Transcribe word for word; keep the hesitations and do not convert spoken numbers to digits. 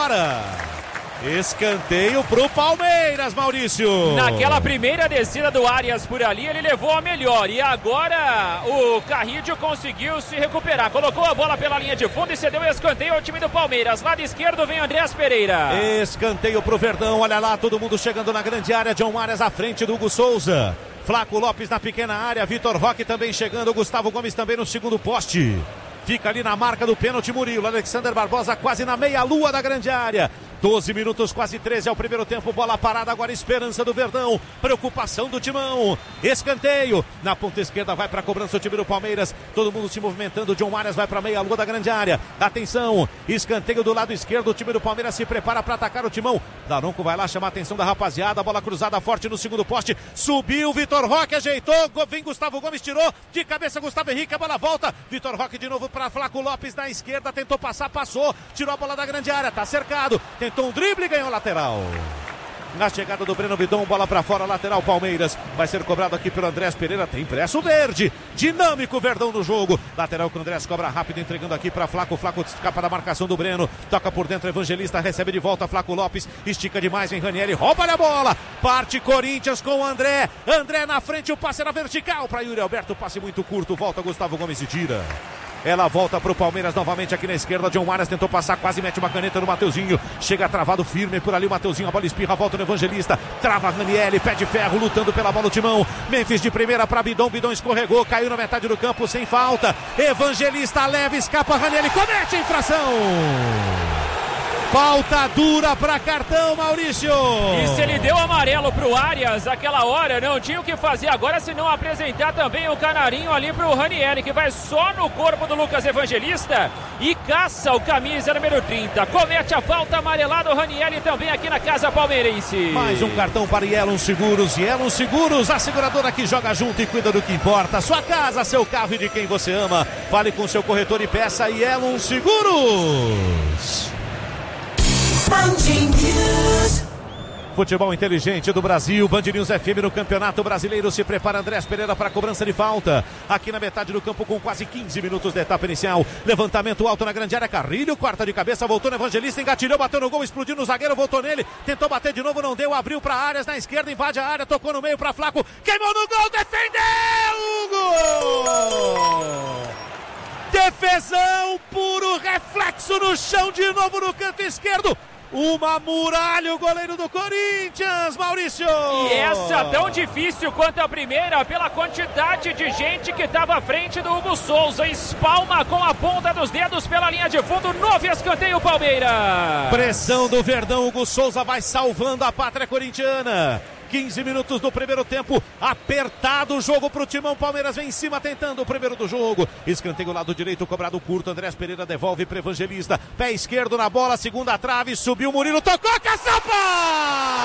fora. Escanteio pro Palmeiras, Maurício. Naquela primeira descida do Arias por ali, ele levou a melhor. E agora o Carrídio conseguiu se recuperar. Colocou a bola pela linha de fundo e cedeu escanteio ao time do Palmeiras. Lado esquerdo vem Andréas Pereira. Escanteio pro Verdão. Olha lá, todo mundo chegando na grande área. John Arias à frente do Hugo Souza. Flaco Lopes na pequena área. Vitor Roque também chegando. Gustavo Gomes também no segundo poste. Fica ali na marca do pênalti Murilo. Alexander Barbosa quase na meia-lua da grande área. doze minutos, quase treze ao primeiro tempo. Bola parada, agora esperança do Verdão. Preocupação do Timão. Escanteio. Na ponta esquerda vai para a cobrança o time do Palmeiras. Todo mundo se movimentando. John Arias vai para a meia-lua da grande área. Atenção. Escanteio do lado esquerdo. O time do Palmeiras se prepara para atacar o Timão. Daronco vai lá chamar a atenção da rapaziada. Bola cruzada forte no segundo poste. Subiu. Vitor Roque ajeitou. Vem Gustavo Gomes, tirou. De cabeça Gustavo Henrique. A bola volta. Vitor Roque de novo para Flaco Lopes na esquerda. Tentou passar, passou. Tirou a bola da grande área. Tá cercado. Tentou um drible e ganhou lateral. Na chegada do Breno Bidon, bola para fora, lateral Palmeiras. Vai ser cobrado aqui pelo Andréas Pereira. Tem impresso verde. Dinâmico Verdão no jogo. Lateral que o Andréas cobra rápido, entregando aqui para Flaco. Flaco escapa da marcação do Breno. Toca por dentro, Evangelista recebe de volta. Flaco Lopes estica demais, vem Ranieri, rouba a bola. Parte Corinthians com o André. André na frente, o passe era vertical para Yuri Alberto. Passe muito curto, volta Gustavo Gomes e tira. Ela volta pro Palmeiras novamente aqui na esquerda. John Arias tentou passar, quase mete uma caneta no Mateuzinho. Chega travado firme por ali o Mateuzinho. A bola espirra, volta no Evangelista. Trava Ranieri, pé de ferro, lutando pela bola o Timão. Memphis de primeira para Bidon. Bidon escorregou, caiu na metade do campo sem falta. Evangelista leva, escapa Ranieri, comete a infração. Falta dura para cartão, Maurício. E se ele deu amarelo pro Arias aquela hora, não tinha o que fazer agora se não apresentar também o canarinho ali pro Ranieri, que vai só no corpo do Lucas Evangelista e caça o camisa número trinta. Comete a falta amarelada o Ranieri também aqui na casa palmeirense. Mais um cartão para Yelon Seguros. Yelon Seguros, a seguradora que joga junto e cuida do que importa. Sua casa, seu carro e de quem você ama. Fale com seu corretor e peça Yelon Seguros. Futebol inteligente do Brasil, Band News F M no Campeonato Brasileiro. Se prepara Andréas Pereira para a cobrança de falta. Aqui na metade do campo com quase quinze minutos da etapa inicial. Levantamento alto na grande área, Carrilho, quarta de cabeça, voltou no Evangelista, engatilhou, bateu no gol, explodiu no zagueiro, voltou nele, tentou bater de novo, não deu, abriu para Arias na esquerda, invade a área, tocou no meio para Flaco, queimou no gol, defendeu! Gol! Defesão, puro reflexo no chão, de novo no canto esquerdo. Uma muralha, o goleiro do Corinthians, Maurício! E essa tão difícil quanto a primeira, pela quantidade de gente que estava à frente do Hugo Souza. Espalma com a ponta dos dedos pela linha de fundo, novo escanteio Palmeiras. Pressão do Verdão, Hugo Souza vai salvando a pátria corintiana. quinze minutos do primeiro tempo, apertado o jogo pro Timão. Palmeiras vem em cima tentando o primeiro do jogo. Escanteio lado direito, cobrado curto. Andréas Pereira devolve para Evangelista. Pé esquerdo na bola, segunda trave, subiu Murilo, tocou, caçapa!